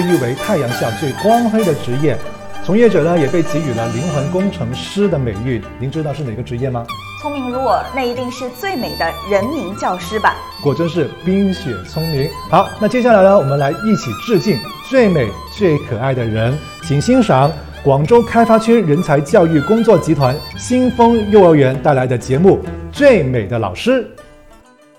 誉为太阳下最光辉的职业，从业者呢也被给予了灵魂工程师的美誉。您知道是哪个职业吗？ 聪明如我，那一定是最美的人民教师吧？ 果真是冰雪聪明。好，那接下来呢，我们来一起致敬最美最可爱的人，请欣赏广州开发区人才教育工作集团新丰幼儿园带来的节目《最美的老师》。